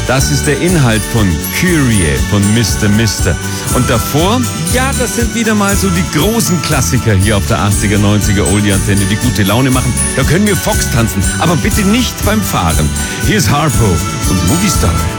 Das ist der Inhalt von Kyrie von Mr. Mister. Und davor, ja, das sind wieder mal so die großen Klassiker hier auf der 80er, 90er Oldie-Antenne, die gute Laune machen. Da können wir Fox tanzen, aber bitte nicht beim Fahren. Hier ist Harpo und Movie Star.